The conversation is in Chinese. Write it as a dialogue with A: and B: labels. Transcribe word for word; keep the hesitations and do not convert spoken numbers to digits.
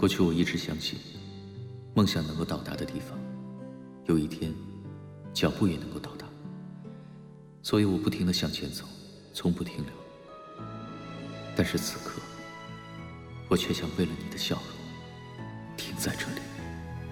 A: 过去我一直相信，梦想能够到达的地方，有一天，脚步也能够到达。所以我不停地向前走，从不停留。但是此刻，我却想为了你的笑容，停在这里。